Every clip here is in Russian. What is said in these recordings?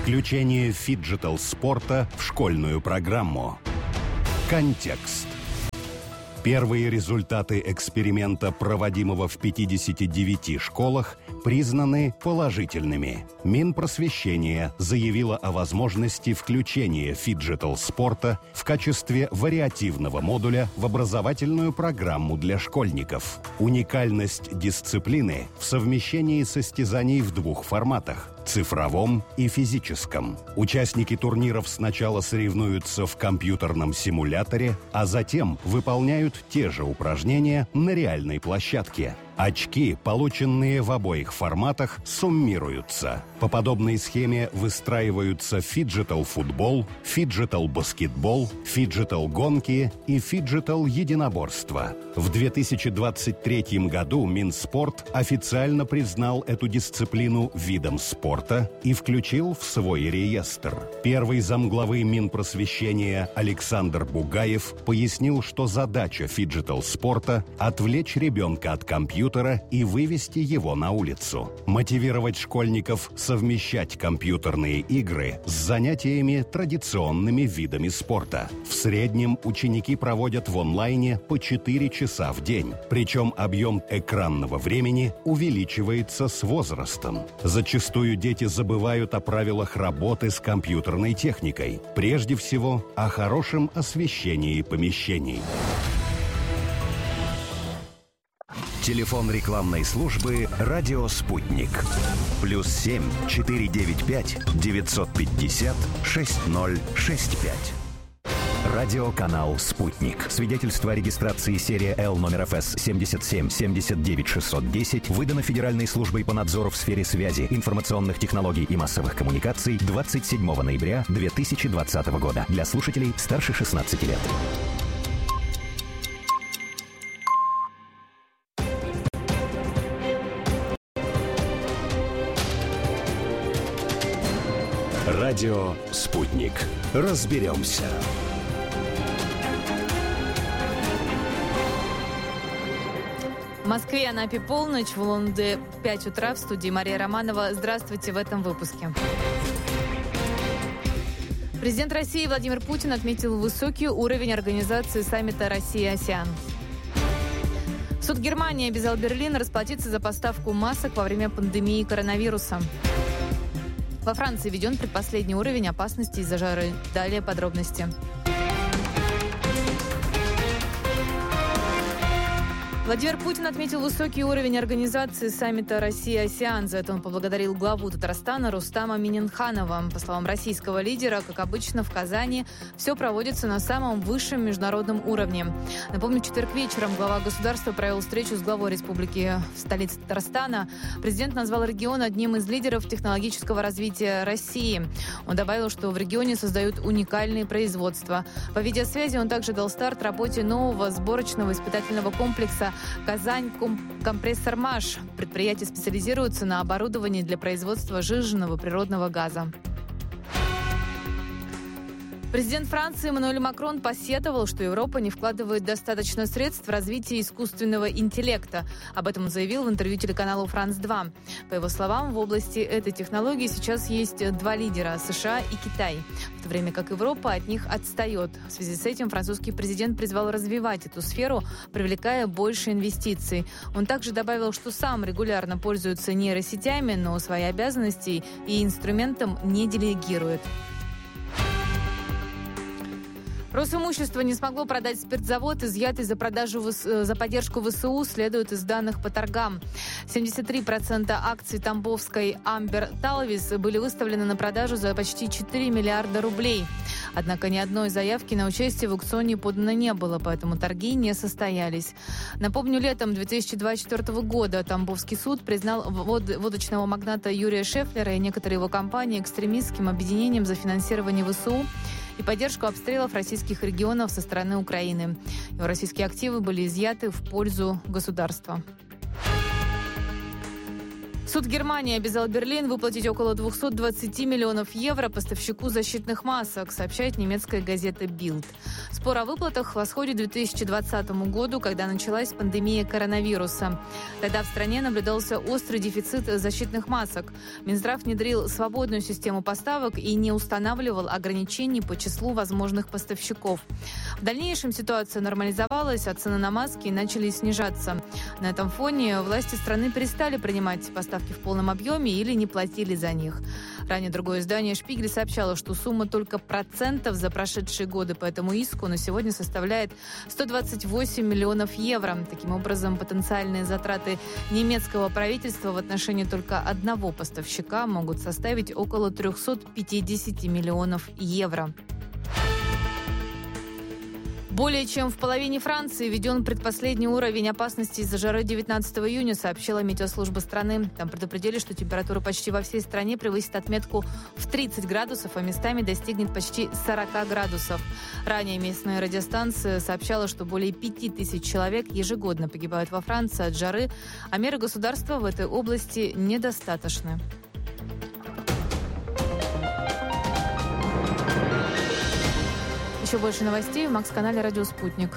Включение фиджитал-спорта в школьную программу. Контекст. Первые результаты эксперимента, проводимого в 59 школах, признаны положительными. Минпросвещение заявило о возможности включения фиджитал-спорта в качестве вариативного модуля в образовательную программу для школьников. Уникальность дисциплины в совмещении состязаний в двух форматах – цифровом и физическом. Участники турниров сначала соревнуются в компьютерном симуляторе, а затем выполняют те же упражнения на реальной площадке. Очки, полученные в обоих форматах, суммируются. По подобной схеме выстраиваются фиджитал-футбол, фиджитал-баскетбол, фиджитал-гонки и фиджитал-единоборства. В 2023 году Минспорт официально признал эту дисциплину видом спорта и включил в свой реестр. Первый замглавы Минпросвещения Александр Бугаев пояснил, что задача фиджитал-спорта – отвлечь ребенка от компьютера и вывести его на улицу. Мотивировать школьников совмещать компьютерные игры с занятиями традиционными видами спорта. В среднем ученики проводят в онлайне по 4 часа в день. Причем объем экранного времени увеличивается с возрастом. Зачастую дети забывают о правилах работы с компьютерной техникой. Прежде всего, о хорошем освещении помещений. Телефон рекламной службы «Радио Спутник». +7 495 950 6065. Радиоканал «Спутник». Свидетельство о регистрации серия Л номер ФС 77 79 610 выдано Федеральной службой по надзору в сфере связи, информационных технологий и массовых коммуникаций 27 ноября 2020 года. Для слушателей старше 16 лет. Радио «Спутник». Разберемся. В Москве и Анапе полночь, в Улан-Удэ 5 утра. В студии Мария Романова. Здравствуйте в этом выпуске. Президент России Владимир Путин отметил высокий уровень организации саммита Россия-АСЕАН. Суд Германии обязал Берлин расплатиться за поставку масок во время пандемии коронавируса. Во Франции введен предпоследний уровень опасности из-за жары. Далее подробности. Владимир Путин отметил высокий уровень организации саммита Россия-АСЕАН. За это он поблагодарил главу Татарстана Рустама Минниханова. По словам российского лидера, как обычно, в Казани все проводится на самом высшем международном уровне. Напомню, в четверг вечером глава государства провел встречу с главой республики в столице Татарстана. Президент назвал регион одним из лидеров технологического развития России. Он добавил, что в регионе создают уникальные производства. По видеосвязи он также дал старт работе нового сборочного испытательного комплекса «Казань Компрессормаш». Предприятие специализируется на оборудовании для производства сжиженного природного газа. Президент Франции Эммануэль Макрон посетовал, что Европа не вкладывает достаточно средств в развитие искусственного интеллекта. Об этом он заявил в интервью телеканалу «Франс-2». По его словам, в области этой технологии сейчас есть два лидера – США и Китай, в то время как Европа от них отстает. В связи с этим французский президент призвал развивать эту сферу, привлекая больше инвестиций. Он также добавил, что сам регулярно пользуется нейросетями, но свои обязанности и инструментам не делегирует. Росимущество не смогло продать спиртзавод, изъятый за поддержку ВСУ, следует из данных по торгам. 73% акций тамбовской Амбер Талвис были выставлены на продажу за почти 4 миллиарда рублей. Однако ни одной заявки на участие в аукционе подано не было, поэтому торги не состоялись. Напомню, летом 2024 года Тамбовский суд признал водочного магната Юрия Шефлера и некоторые его компании экстремистским объединением за финансирование ВСУ и поддержку обстрелов российских регионов со стороны Украины. Его российские активы были изъяты в пользу государства. Суд Германии обязал Берлин выплатить около 220 миллионов евро поставщику защитных масок, сообщает немецкая газета Bild. Спор о выплатах восходит к 2020 году, когда началась пандемия коронавируса. Тогда в стране наблюдался острый дефицит защитных масок. Минздрав внедрил свободную систему поставок и не устанавливал ограничений по числу возможных поставщиков. В дальнейшем ситуация нормализовалась, а цены на маски начали снижаться. На этом фоне власти страны перестали принимать поставки в полном объеме или не платили за них. Ранее другое издание «Шпигель» сообщало, что сумма только процентов за прошедшие годы по этому иску на сегодня составляет 128 миллионов евро. Таким образом, потенциальные затраты немецкого правительства в отношении только одного поставщика могут составить около 350 миллионов евро. Более чем в половине Франции введен предпоследний уровень опасности из-за жары 19 июня, сообщила метеослужба страны. Там предупредили, что температура почти во всей стране превысит отметку в 30 градусов, а местами достигнет почти 40 градусов. Ранее местная радиостанция сообщала, что более 5000 человек ежегодно погибают во Франции от жары, а меры государства в этой области недостаточны. Еще больше новостей в Макс-канале «Радио Спутник».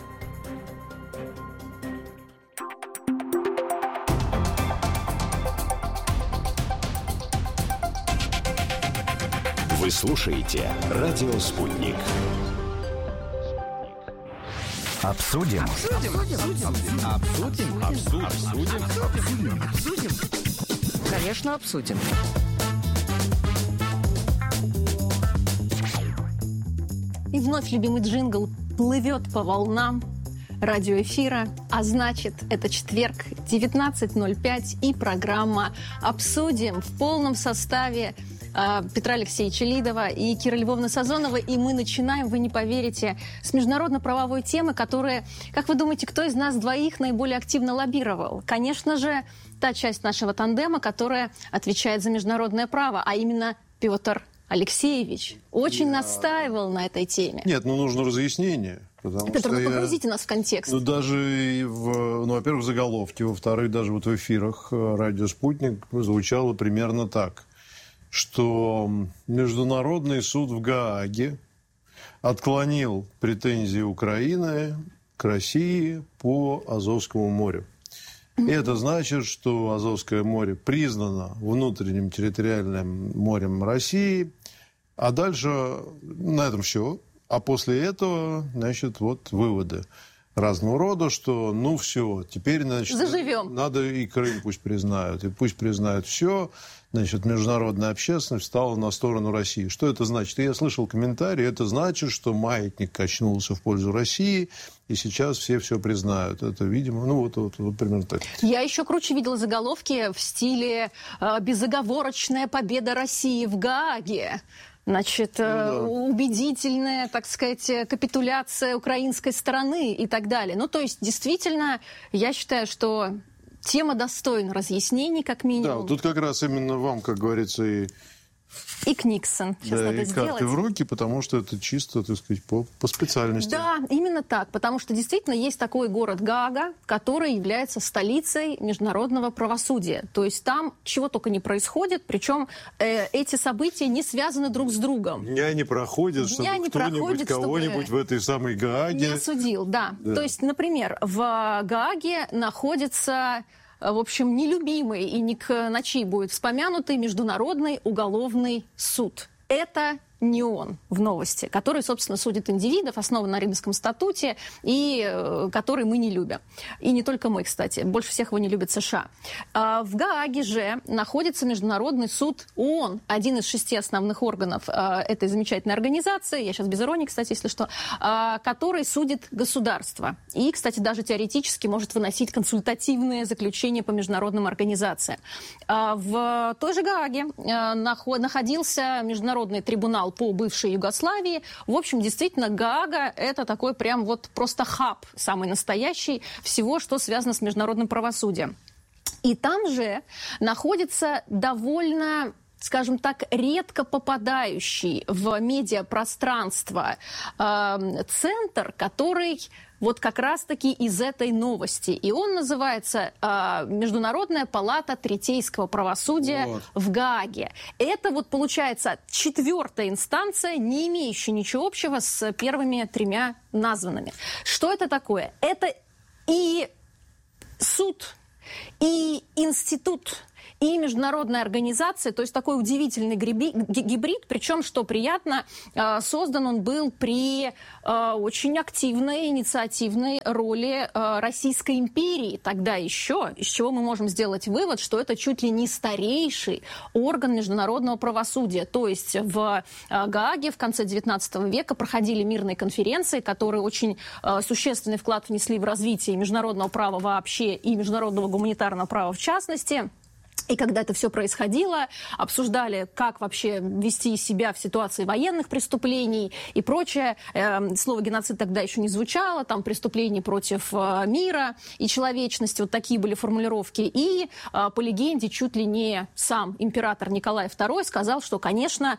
Вы слушаете «Радио Спутник». Обсудим. Конечно, обсудим. И вновь любимый джингл плывет по волнам радиоэфира, а значит, это четверг, 19:05, и программа «Обсудим» в полном составе Петра Алексеевича Лидова и Кира Львовна Сазонова. И мы начинаем, вы не поверите, с международно-правовой темы, которая, как вы думаете, кто из нас двоих наиболее активно лоббировал? Конечно же, та часть нашего тандема, которая отвечает за международное право, а именно Петр Алексеевич очень настаивал на этой теме. Нет, нужно разъяснение. Петр, погрузите нас в контекст. Даже, во-первых, в заголовке, во-вторых, даже вот в эфирах «Радио Спутник» звучало примерно так, что Международный суд в Гааге отклонил претензии Украины к России по Азовскому морю. И это значит, что Азовское море признано внутренним территориальным морем России, а дальше на этом все. А после этого, значит, вот выводы разного рода, что все, теперь, значит, заживем. Надо и Крым пусть признают, и пусть признают все. Значит, международная общественность встала на сторону России. Что это значит? Я слышал комментарии, это значит, что маятник качнулся в пользу России, и сейчас все признают. Это, видимо, вот примерно так. Я еще круче видела заголовки в стиле «Безоговорочная победа России в Гааге». Значит, убедительная, так сказать, капитуляция украинской стороны и так далее. То есть, действительно, я считаю, что тема достойна разъяснений, как минимум. Да, тут как раз именно вам, как говорится, и Книксон. Сейчас надо и сделать. карты в руки, потому что это чисто, так сказать, по специальности. Да, именно так. Потому что действительно есть такой город Гаага, который является столицей международного правосудия. То есть там чего только не происходит, причем эти события не связаны друг с другом. Дня не проходит, чтобы кто-нибудь кого-нибудь в этой самой Гааге не осудил. Да. То есть, например, в Гааге находится, в общем, нелюбимый и не к ночи будет вспомянутый Международный уголовный суд. Это не он в новости, который, собственно, судит индивидов, основан на Римском статуте, и который мы не любим. И не только мы, кстати. Больше всех его не любят США. В Гааге же находится Международный суд ООН, один из 6 основных органов этой замечательной организации, я сейчас без иронии, кстати, если что, который судит государства. И, кстати, даже теоретически может выносить консультативные заключения по международным организациям. В той же Гааге находился Международный трибунал по бывшей Югославии. В общем, действительно, Гаага – это такой прям вот просто хаб, самый настоящий всего, что связано с международным правосудием. И там же находится довольно скажем так, редко попадающий в медиапространство центр, который вот как раз-таки из этой новости. И он называется «Международная палата третейского правосудия в Гааге». Это вот получается 4-я инстанция, не имеющая ничего общего с первыми 3 названными. Что это такое? Это и суд, и институт, и международная организация, то есть такой удивительный гибрид, причем, что приятно, создан он был при очень активной инициативной роли Российской империи тогда еще, из чего мы можем сделать вывод, что это чуть ли не старейший орган международного правосудия. То есть в Гааге в конце XIX века проходили мирные конференции, которые очень существенный вклад внесли в развитие международного права вообще и международного гуманитарного права в частности. И когда это все происходило, обсуждали, как вообще вести себя в ситуации военных преступлений и прочее. Слово «геноцид» тогда еще не звучало, там преступлений против мира и человечности, вот такие были формулировки. И по легенде чуть ли не сам император Николай II сказал, что, конечно,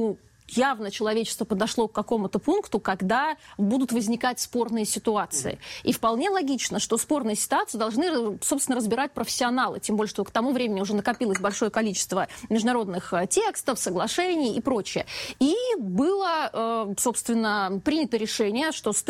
явно человечество подошло к какому-то пункту, когда будут возникать спорные ситуации. И вполне логично, что спорные ситуации должны, собственно, разбирать профессионалы. Тем более, что к тому времени уже накопилось большое количество международных текстов, соглашений и прочее. И было, собственно, принято решение, что с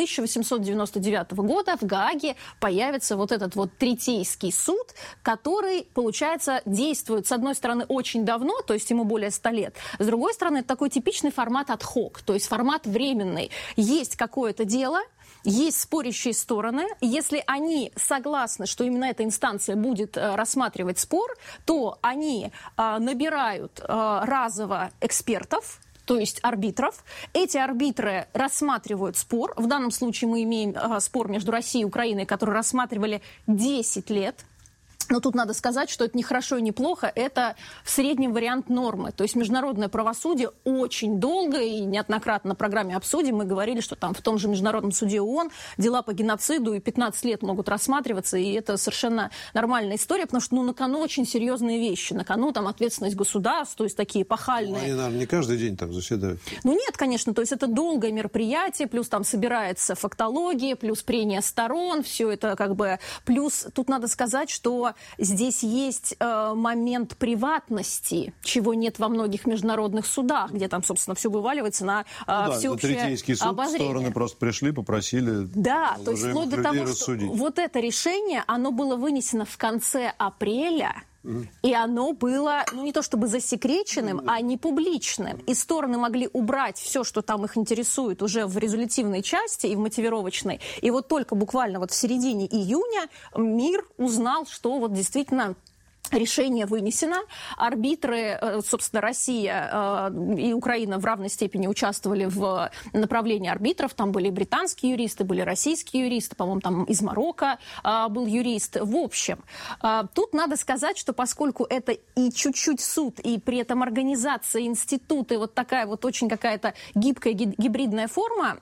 1899 года в Гааге появится вот этот вот Третейский суд, который, получается, действует, с одной стороны, очень давно, то есть ему более 100 лет, с другой стороны, это такой типичный формат ad-hoc, то есть формат временный. Есть какое-то дело, есть спорящие стороны. Если они согласны, что именно эта инстанция будет рассматривать спор, то они набирают разово экспертов, то есть арбитров. Эти арбитры рассматривают спор. В данном случае мы имеем спор между Россией и Украиной, который рассматривали 10 лет. Но тут надо сказать, что это не хорошо и не плохо, это в среднем вариант нормы. То есть международное правосудие очень долго, и неоднократно на программе «Обсудим» мы говорили, что там в том же Международном суде ООН дела по геноциду и 15 лет могут рассматриваться, и это совершенно нормальная история, потому что на кону очень серьезные вещи. На кону там ответственность государств, то есть такие эпохальные. Они, наверное, не каждый день так заседают. Нет, конечно, то есть это долгое мероприятие, плюс там собирается фактология, плюс прения сторон, все это как бы... Плюс тут надо сказать, что здесь есть момент приватности, чего нет во многих международных судах, где там, собственно, все вываливается на всеобщее Третейский суд, обозрение. Стороны просто пришли, попросили. Да, то есть вплоть до того, рассудить. что вот это решение, оно было вынесено в конце апреля, и оно было, не то чтобы засекреченным, а не публичным. И стороны могли убрать все, что там их интересует, уже в резолютивной части и в мотивировочной. И вот только буквально вот в середине июня мир узнал, что вот действительно... Решение вынесено. Арбитры, собственно, Россия и Украина в равной степени участвовали в направлении арбитров. Там были британские юристы, были российские юристы, по-моему, там из Марокко был юрист. В общем, тут надо сказать, что поскольку это и чуть-чуть суд, и при этом организация, институты, вот такая вот очень какая-то гибкая гибридная форма,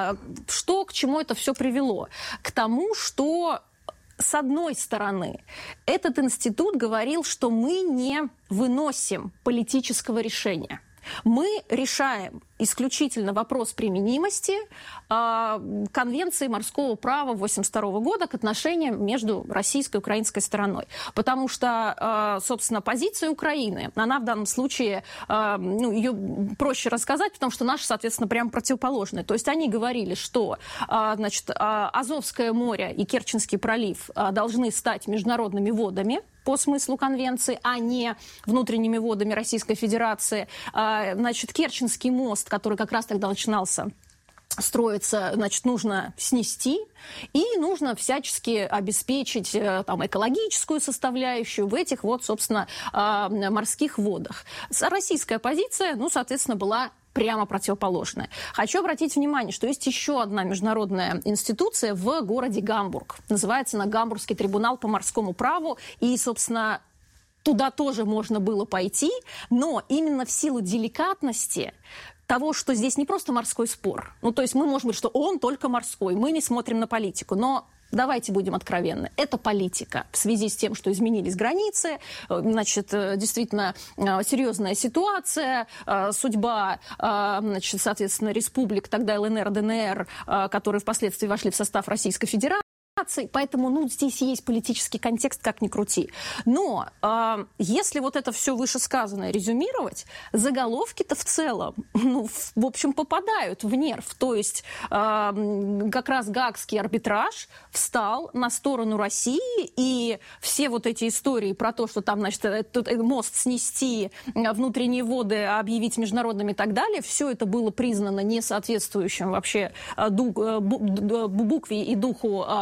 что к чему это все привело? К тому, что... С одной стороны, этот институт говорил, что мы не выносим политического решения. Мы решаем исключительно вопрос применимости Конвенции морского права 1982 года к отношениям между российской и украинской стороной. Потому что, собственно, позиция Украины, она в данном случае, ее проще рассказать, потому что наша, соответственно, прямо противоположная. То есть они говорили, что, значит, Азовское море и Керченский пролив должны стать международными водами по смыслу конвенции, а не внутренними водами Российской Федерации. Значит, Керченский мост, который как раз тогда начинался строиться, значит, нужно снести, и нужно всячески обеспечить там экологическую составляющую в этих вот, собственно, морских водах. Российская позиция, соответственно, была прямо противоположная. Хочу обратить внимание, что есть еще одна международная институция в городе Гамбург. Называется она Гамбургский трибунал по морскому праву, и, собственно, туда тоже можно было пойти, но именно в силу деликатности того, что здесь не просто морской спор. То есть мы можем говорить, что он только морской, мы не смотрим на политику. Но давайте будем откровенны, это политика. В связи с тем, что изменились границы, значит, действительно серьезная ситуация, судьба, значит, соответственно, республик, тогда ЛНР, ДНР, которые впоследствии вошли в состав Российской Федерации. Поэтому, здесь есть политический контекст, как ни крути. Но если вот это все вышесказанное резюмировать, заголовки-то в целом, в общем, попадают в нерв. То есть как раз Гаагский арбитраж встал на сторону России, и все вот эти истории про то, что там, значит, этот мост снести, внутренние воды объявить международными и так далее, все это было признано несоответствующим вообще букве и духу